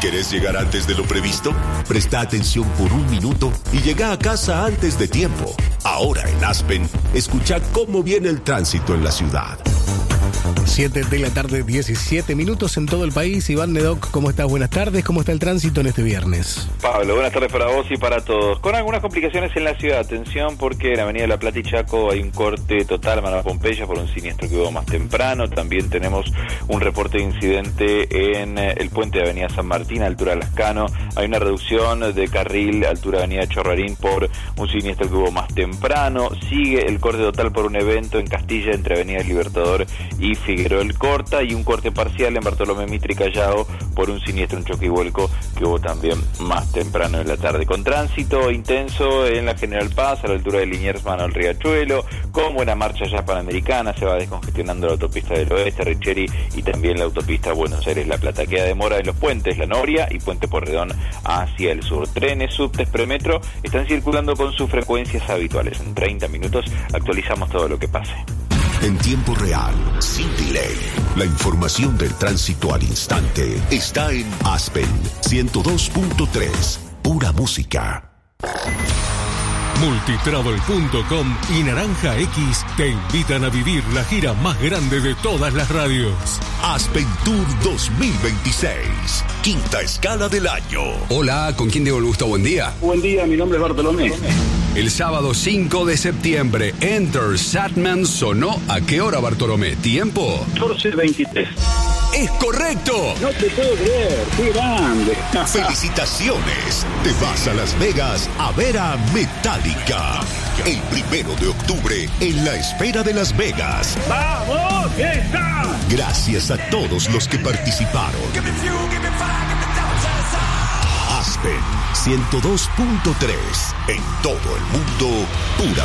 ¿Querés llegar antes de lo previsto? Presta atención por un minuto y llega a casa antes de tiempo. Ahora en Aspen, escucha cómo viene el tránsito en la ciudad. 7 de la tarde, 17 minutos en todo el país. Iván Nedoc, ¿cómo estás? Buenas tardes. ¿Cómo está el tránsito en este viernes? Pablo, buenas tardes para vos y para todos. Con algunas complicaciones en la ciudad. Atención porque en la avenida La Plata y Chaco hay un corte total, Manuel Pompeya, por un siniestro que hubo más temprano. También tenemos un reporte de incidente en el puente de avenida San Martín, a altura de Lascano. Hay una reducción de carril, altura de avenida Chorrarín, por un siniestro que hubo más temprano. Sigue el corte total por un evento en Castilla, entre avenida Libertador y Figueroa el Corta, y un corte parcial en Bartolomé Mitre y Callao por un siniestro, un choque y vuelco que hubo también más temprano en la tarde. Con tránsito intenso en la General Paz, a la altura de Liniers, Manuel Riachuelo, con buena marcha ya Panamericana, se va descongestionando la autopista del Oeste, Richeri, y también la autopista Buenos Aires-La Plata. Queda demora en los puentes La Noria y Puente Porredón hacia el sur. Trenes, subtes, premetro están circulando con sus frecuencias habituales. En 30 minutos actualizamos todo lo que pase. En tiempo real, sin delay. La información del tránsito al instante está en Aspen 102.3. Pura música. Multitravel.com y Naranja X te invitan a vivir la gira más grande de todas las radios. Aspen Tour 2026. Quinta escala del año. Hola, ¿con quién tengo el gusto? Buen día. Buen día, mi nombre es Bartolomé. El sábado 5 de septiembre, Enter Satman sonó. ¿A qué hora, Bartolomé? ¿Tiempo? 14:23. ¡Es correcto! No te puedo creer, qué grande. Felicitaciones. Te vas a Las Vegas a ver a Metallica. El 1 de octubre en la Esfera de Las Vegas. ¡Vamos, esa! Gracias a todos los que participaron. Aspen 102.3. En todo el mundo, pura